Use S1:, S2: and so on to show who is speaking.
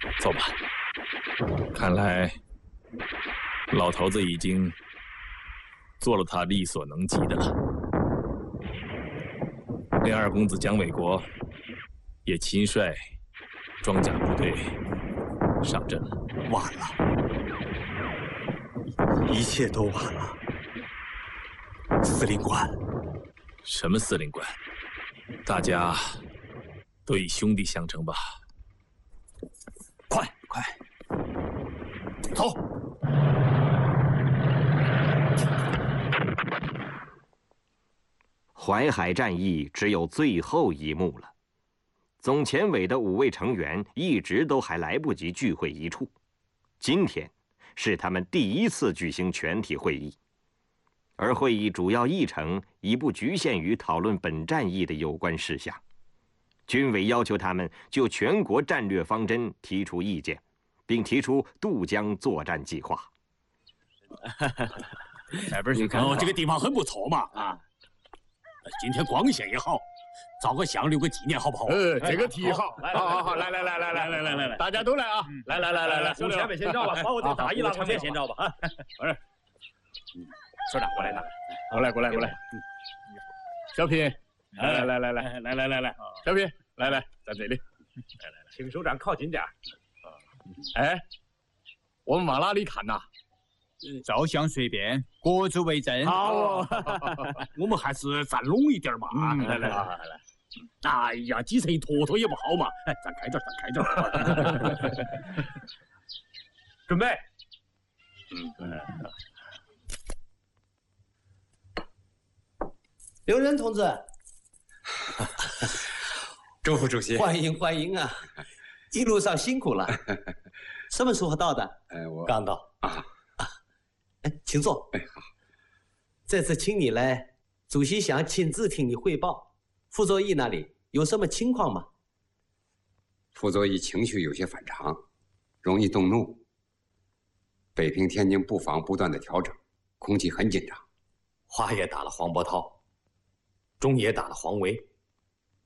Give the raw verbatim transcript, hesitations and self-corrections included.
S1: 走吧。看来老头子已经做了他力所能及的了。连二公子蒋纬国也亲率装甲部队上阵了。
S2: 晚了，一切都晚了。司令官，
S1: 什么司令官？大家都以兄弟相称吧。
S2: 快快，走！
S3: 淮海战役只有最后一幕了。总前委的五位成员一直都还来不及聚会一处，今天是他们第一次举行全体会议，而会议主要议程已不局限于讨论本战役的有关事项。军委要求他们就全国战略方针提出意见，并提出渡江作战计划。
S4: 来边去看，
S5: 哦，这个地方很不错嘛啊！今天光线也好，照个相留个纪念，好不好？
S4: 呃，这个提议好，好好好，来来来来来来来来来，大家都来啊！来来来来来，
S5: 我前面先照吧，把我这个大衣拿过去先照吧啊！不是，首长过来拿，
S4: 过来过来过来。小品，来来来来来来来来来，小品，来来，在这里。来来来，
S5: 请首长靠近点。
S4: 哎，我们往哪里看呐？
S6: 照相随便，各自为真。
S5: 好，我们还是站拢一点嘛。来来来来来，哎呀，挤成一坨坨也不好嘛。哎，站开点，站开点。准备。嗯。
S7: 刘仁同志，
S8: 周副主席，
S7: 欢迎欢迎啊！一路上辛苦了。什么时候到的？
S8: 呃，我
S7: 刚到
S8: 啊。
S7: 哎，请坐。
S8: 哎，好。
S7: 这次请你来，主席想亲自听你汇报。傅作义那里有什么情况吗？
S8: 傅作义情绪有些反常，容易动怒。北平、天津布防不断的调整，空气很紧张。
S7: 华也打了黄伯韬，中也打了黄维，